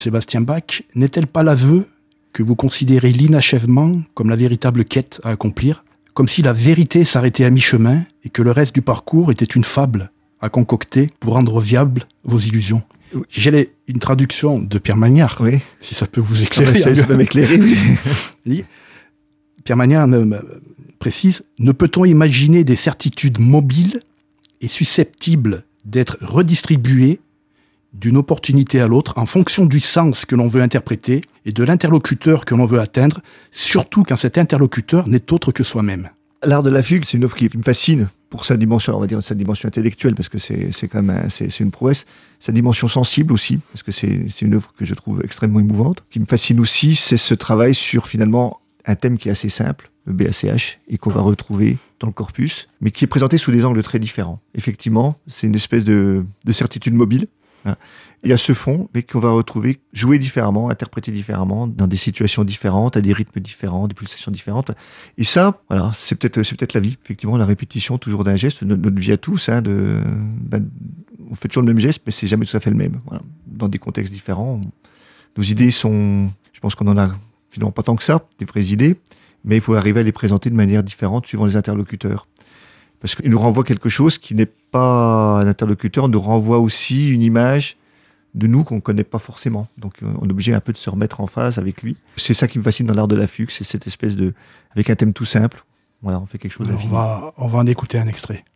Sébastien Bach, n'est-elle pas l'aveu que vous considérez l'inachèvement comme la véritable quête à accomplir, comme si la vérité s'arrêtait à mi-chemin et que le reste du parcours était une fable à concocter pour rendre viables vos illusions? Oui. J'ai une traduction de Pierre Magnard, Oui. si ça peut vous éclairer. Ça peut m'éclairer, oui. Pierre Magnard précise « Ne peut-on imaginer des certitudes mobiles et susceptibles d'être redistribuées d'une opportunité à l'autre en fonction du sens que l'on veut interpréter et de l'interlocuteur que l'on veut atteindre, surtout quand cet interlocuteur n'est autre que soi-même ». L'art de la fugue, c'est une œuvre qui me fascine pour sa dimension, on va dire sa dimension intellectuelle, parce que c'est quand même c'est une prouesse. Sa dimension sensible aussi, parce que c'est une œuvre que je trouve extrêmement émouvante. Ce qui me fascine aussi, c'est ce travail sur finalement un thème qui est assez simple, le BACH, et qu'on va retrouver dans le corpus, mais qui est présenté sous des angles très différents. Effectivement, c'est une espèce de certitude mobile. Il y a ce fond, mais qu'on va retrouver joué différemment, interprété différemment, dans des situations différentes, à des rythmes différents, des pulsations différentes. Et ça, voilà, c'est peut-être la vie. Effectivement, la répétition toujours d'un geste, notre vie à tous, on fait toujours le même geste, mais c'est jamais tout à fait le même. Voilà. Dans des contextes différents, nos idées sont, je pense qu'on en a finalement pas tant que ça, des vraies idées, mais il faut arriver à les présenter de manière différente suivant les interlocuteurs. Parce qu'il nous renvoie quelque chose qui n'est pas un interlocuteur, nous renvoie aussi une image de nous qu'on ne connaît pas forcément. Donc on est obligé un peu de se remettre en phase avec lui. C'est ça qui me fascine dans l'art de la fugue, c'est cette espèce de... avec un thème tout simple, voilà, on fait quelque chose à vivre. On va en écouter un extrait.